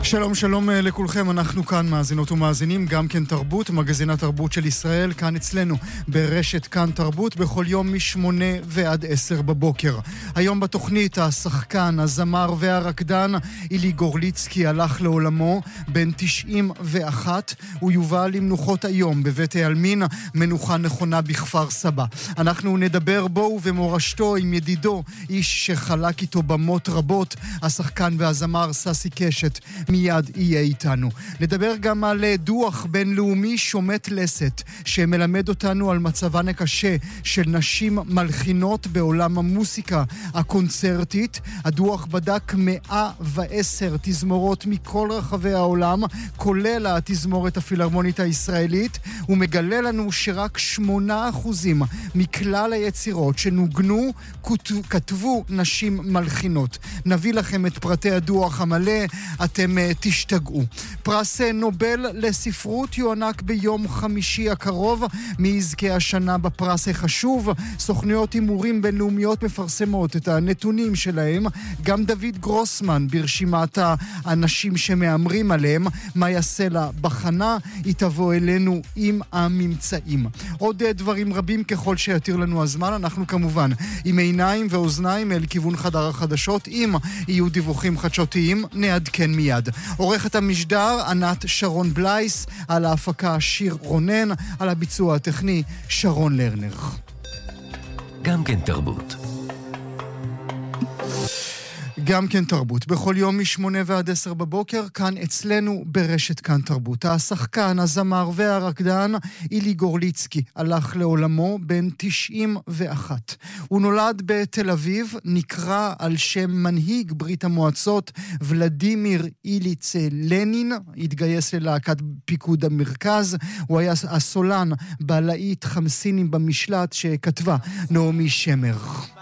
שלום שלום לכולכם, אנחנו כאן מאזינות ומאזינים, גם כן תרבות, מגזין התרבות של ישראל, כאן אצלנו ברשת כאן תרבות, בכל יום מ8 ועד 10 בבוקר. היום בתוכנית השחקן, הזמר והרקדן אילי גורליצקי הלך לעולמו, בן 91, הוא יובא למנוחות היום בבית העלמין, מנוחה נכונה בכפר סבא. אנחנו נדבר בו ובמורשתו עם ידידו, איש שחלק איתו במות רבות, השחקן והזמר ססי קשת, מיד יהיה איתנו. נדבר גם על דוח בינלאומי שומט לסת, שמלמד אותנו על מצבן הקשה של נשים מלחינות בעולם המוסיקה הקונצרטית. הדוח בדק 110 תזמורות מכל רחבי העולם, כולל התזמורת הפילהרמונית הישראלית, ומגלה לנו שרק 8% מכלל היצירות שנוגנו כתבו נשים מלחינות. נביא לכם את פרטי הדוח המלא, אתם תשתגעו. פרס נובל לספרות יוענק ביום חמישי הקרוב. מי יזכה השנה בפרס החשוב? סוכנויות הימורים בינלאומיות מפרסמות את הנתונים שלהם. גם דוד גרוסמן ברשימת האנשים שמאמרים עליהם. מה יעשה לה בחנה? היא תבוא אלינו עם הממצאים. עוד דברים רבים ככל שיתיר לנו הזמן. אנחנו כמובן עם עיניים ואוזניים אל כיוון חדר החדשות. אם יהיו דיווחים חדשותיים נעדכן מיד. עורכת המשדר ענת שרון בלייס, על ההפקה שיר רונן, על הביצוע הטכני שרון לרנר. גם כן תרבות. גם כן תרבות, בכל יום מ8 ועד 10 בבוקר, כאן אצלנו ברשת כאן תרבות. השחקן, הזמר והרקדן אילי גורליצקי הלך לעולמו בן 91. הוא נולד בתל אביב, נקרא על שם מנהיג ברית המועצות ולדימיר איליץ לנין, התגייס ללהקת פיקוד המרכז. הוא היה הסולן בלהיט חמסינים במשלט שכתבה נעמי שמר.